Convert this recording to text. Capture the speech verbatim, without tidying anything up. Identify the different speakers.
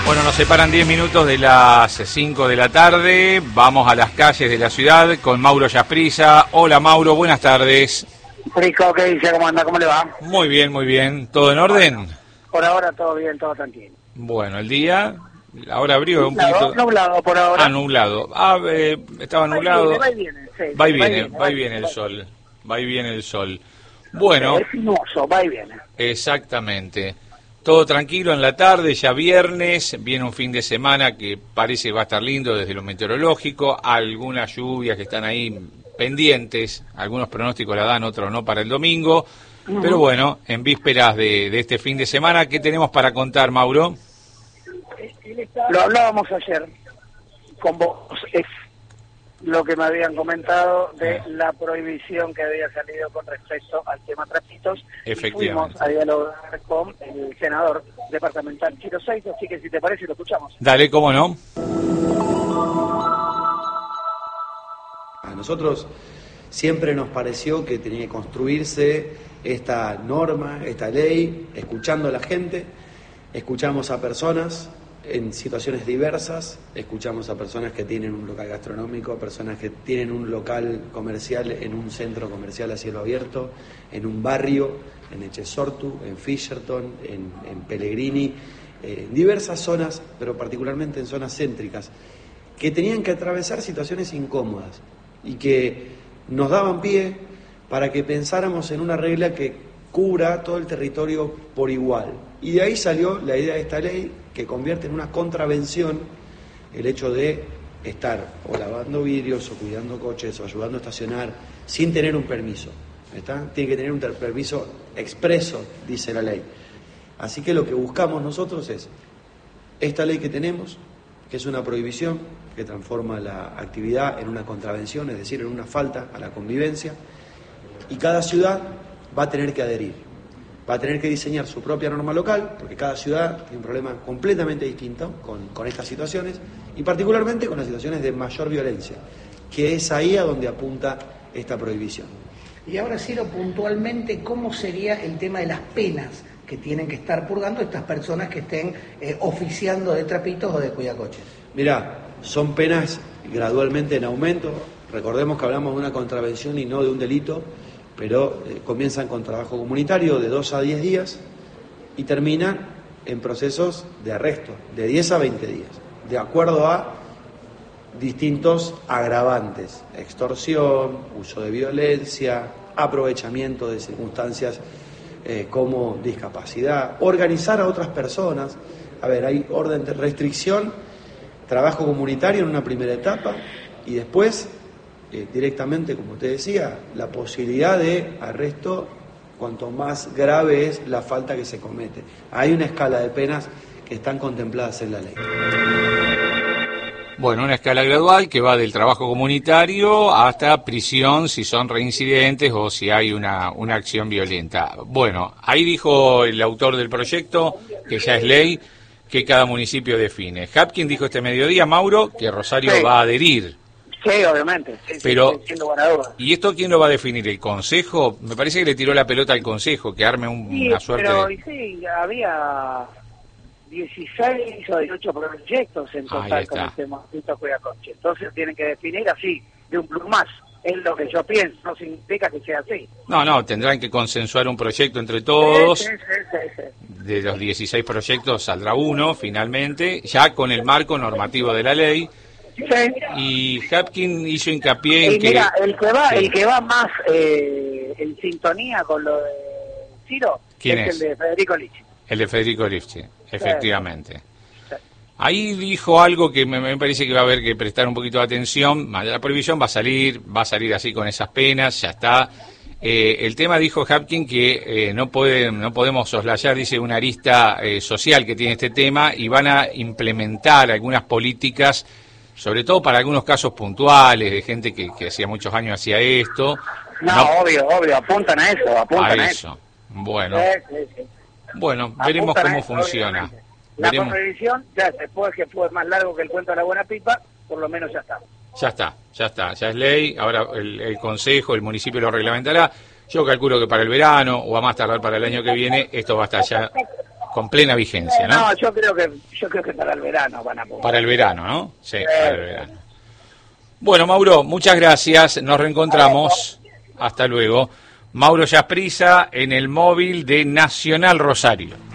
Speaker 1: Bueno, nos separan diez minutos de las cinco de la tarde. Vamos a las calles de la ciudad con Mauro Yasprisa. Hola Mauro, buenas tardes.
Speaker 2: Rico, ¿qué dice? ¿Cómo anda? ¿Cómo le va?
Speaker 1: Muy bien, muy bien. ¿Todo en orden?
Speaker 2: Bueno, por ahora todo bien, todo tranquilo.
Speaker 1: Bueno, el día, ahora abrió un
Speaker 2: nublado,
Speaker 1: poquito...
Speaker 2: Nublado por ahora.
Speaker 1: Ah, nublado. Ah, eh, estaba nublado.
Speaker 2: Va y viene, sí,
Speaker 1: va y
Speaker 2: sí,
Speaker 1: viene,
Speaker 2: viene,
Speaker 1: va y viene el sol. Va y viene el sol. Bueno.
Speaker 2: Es sinuoso, va y viene.
Speaker 1: Exactamente. Todo tranquilo en la tarde, ya viernes, viene un fin de semana que parece va a estar lindo desde lo meteorológico, algunas lluvias que están ahí pendientes, algunos pronósticos la dan, otros no para el domingo, uh-huh. Pero bueno, en vísperas de, de este fin de semana, ¿qué tenemos para contar, Mauro?
Speaker 2: Lo hablábamos ayer con vos, es lo que me habían comentado de la prohibición que había salido con respecto al tema trapitos.
Speaker 1: Efectivamente.
Speaker 2: Y fuimos a dialogar con el senador departamental Chiro Seis, así que si te parece lo escuchamos.
Speaker 1: Dale, cómo no.
Speaker 3: A nosotros siempre nos pareció que tenía que construirse esta norma, esta ley, escuchando a la gente. Escuchamos a personas en situaciones diversas, escuchamos a personas que tienen un local gastronómico, personas que tienen un local comercial en un centro comercial a cielo abierto, en un barrio, en Echesortu, en Fisherton, en, en Pellegrini, eh, en diversas zonas, pero particularmente en zonas céntricas, que tenían que atravesar situaciones incómodas y que nos daban pie para que pensáramos en una regla que cubra todo el territorio por igual. Y de ahí salió la idea de esta ley, que convierte en una contravención el hecho de estar o lavando vidrios o cuidando coches o ayudando a estacionar sin tener un permiso. ¿Está? Tiene que tener un permiso expreso, dice la ley. Así que lo que buscamos nosotros es esta ley que tenemos, que es una prohibición que transforma la actividad en una contravención, es decir, en una falta a la convivencia, y cada ciudad va a tener que adherir. Va a tener que diseñar su propia norma local, porque cada ciudad tiene un problema completamente distinto con, con estas situaciones, y particularmente con las situaciones de mayor violencia, que es ahí a donde apunta esta prohibición.
Speaker 4: Y ahora, Ciro, puntualmente, ¿cómo sería el tema de las penas que tienen que estar purgando estas personas que estén eh, oficiando de trapitos o de cuidacoches?
Speaker 3: Mirá, son penas gradualmente en aumento. Recordemos que hablamos de una contravención y no de un delito, pero eh, comienzan con trabajo comunitario de dos a diez días y terminan en procesos de arresto de diez a veinte días, de acuerdo a distintos agravantes: extorsión, uso de violencia, aprovechamiento de circunstancias eh, como discapacidad, organizar a otras personas. A ver, hay orden de restricción, trabajo comunitario en una primera etapa y después Eh, directamente, como te decía, la posibilidad de arresto cuanto más grave es la falta que se comete. Hay una escala de penas que están contempladas en la ley.
Speaker 1: Bueno, una escala gradual que va del trabajo comunitario hasta prisión si son reincidentes o si hay una, una acción violenta. Bueno, ahí dijo el autor del proyecto, que ya es ley, que cada municipio define. Hapkin dijo este mediodía, Mauro, que Rosario sí. va a adherir.
Speaker 2: Sí, obviamente. Sí,
Speaker 1: Pero,
Speaker 2: sí, sí,
Speaker 1: ¿y esto quién lo va a definir? ¿El Consejo? Me parece que le tiró la pelota al Consejo, que arme un,
Speaker 2: sí,
Speaker 1: una suerte
Speaker 2: pero,
Speaker 1: de...
Speaker 2: Sí, había dieciséis o dieciocho proyectos en total con el tema de cuidacoche. Entonces tienen que definir así, de un plumazo. Es lo que yo pienso, no significa que sea así.
Speaker 1: No, no, tendrán que consensuar un proyecto entre todos.
Speaker 2: Sí, sí, sí, sí, sí.
Speaker 1: De los dieciséis proyectos saldrá uno, finalmente, ya con el marco normativo de la ley.
Speaker 2: Sí.
Speaker 1: Y Hapkin hizo hincapié en
Speaker 2: y mira,
Speaker 1: que...
Speaker 2: el que va
Speaker 1: sí.
Speaker 2: el que va más eh, en sintonía con lo de Ciro
Speaker 1: ¿Quién
Speaker 2: es,
Speaker 1: es?
Speaker 2: el de Federico Lifchi.
Speaker 1: El de Federico Lifchi, efectivamente.
Speaker 2: Sí.
Speaker 1: Ahí dijo algo que me, me parece que va a haber que prestar un poquito de atención. La prohibición va a salir, va a salir así con esas penas, ya está. Eh, el tema, dijo Hapkin, que eh, no puede, no podemos soslayar, dice, una arista eh, social que tiene este tema, y van a implementar algunas políticas, sobre todo para algunos casos puntuales, de gente que, que hacía muchos años hacía esto.
Speaker 2: No, no, obvio, obvio, apuntan a eso, apuntan a, a eso.
Speaker 1: eso. Bueno,
Speaker 2: sí, sí, sí.
Speaker 1: bueno,
Speaker 2: Apuntan
Speaker 1: veremos cómo
Speaker 2: eso,
Speaker 1: funciona.
Speaker 2: Obviamente. La
Speaker 1: veremos.
Speaker 2: prohibición, ya después que fue más largo que el cuento de la buena pipa, por lo menos ya está.
Speaker 1: Ya está, ya está, ya es ley. Ahora el, el Consejo, el municipio lo reglamentará. Yo calculo que para el verano o a más tardar para el año que viene, esto va a estar ya con plena vigencia, ¿no?
Speaker 2: No, yo creo que yo creo que para el verano van a poder.
Speaker 1: Para el verano, ¿no? Sí, sí, para el verano. Bueno, Mauro, muchas gracias. Nos reencontramos. Hasta luego. Mauro Yasprisa en el móvil de Nacional Rosario.